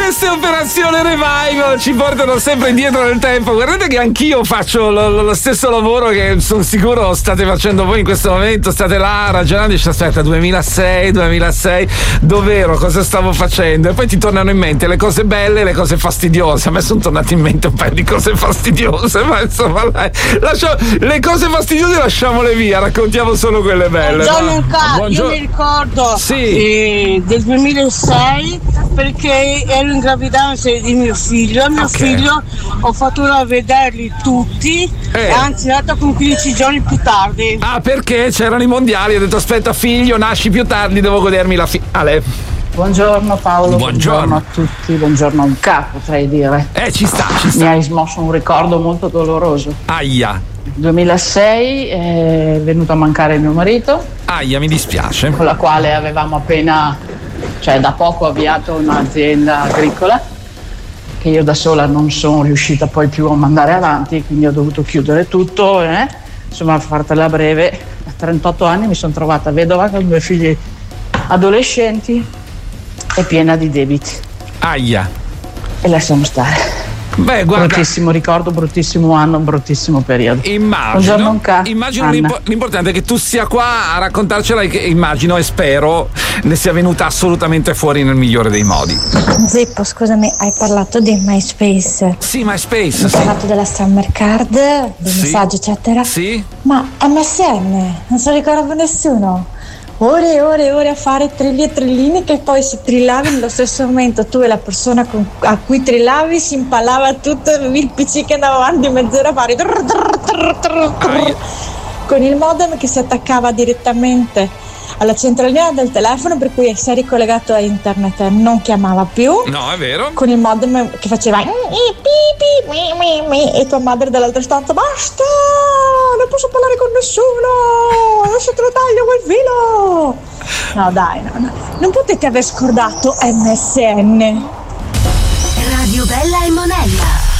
queste operazioni revival ci portano sempre indietro nel tempo. Guardate che anch'io faccio lo stesso lavoro che sono sicuro state facendo voi in questo momento. State là ragionando, dici aspetta, 2006, dov'ero, cosa stavo facendo? E poi ti tornano in mente le cose belle e le cose fastidiose. A me sono tornate in mente un paio di cose fastidiose, ma insomma dai, le cose fastidiose lasciamole via, raccontiamo solo quelle belle. Io mi ricordo del 2006 perché ero in gravidanza di mio figlio. Mio figlio ho fatto vederli tutti, anzi è nato con 15 giorni più tardi. Ah, perché c'erano i mondiali, ho detto aspetta figlio, nasci più tardi, devo godermi la Buongiorno Paolo, buongiorno a tutti, buongiorno a un capo, potrei dire. Ci sta. Mi hai smosso un ricordo molto doloroso. Aia. 2006 è venuto a mancare mio marito. Aia, mi dispiace. Con la quale avevamo appena, da poco avviato un'azienda agricola che io da sola non sono riuscita poi più a mandare avanti, quindi ho dovuto chiudere tutto. Insomma, a fartela breve, a 38 anni mi sono trovata vedova con 2 figli adolescenti e piena di debiti. Aia. E lasciamo stare. Beh, guarda, bruttissimo ricordo, bruttissimo anno, bruttissimo periodo. Immagino l'importante è che tu sia qua a raccontarcela, che immagino e spero ne sia venuta assolutamente fuori nel migliore dei modi. Zippo, scusami, hai parlato di MySpace. Sì, MySpace. Hai parlato della Summer Card, dei messaggi eccetera. Sì. Ma MSN non se lo ricorda più nessuno. Ore e ore a fare trilli e trillini, che poi se trillavi nello stesso momento tu e la persona a cui trillavi si impallava tutto il PC che andava avanti mezz'ora a fare con il modem che si attaccava direttamente alla centralina del telefono, per cui se eri collegato a internet non chiamava più. No, è vero. Con il modem che faceva e tua madre dall'altra stanza: basta, non posso parlare con nessuno, adesso te lo taglio quel filo. No dai, no. Non potete aver scordato MSN. Radio Bella e Monella.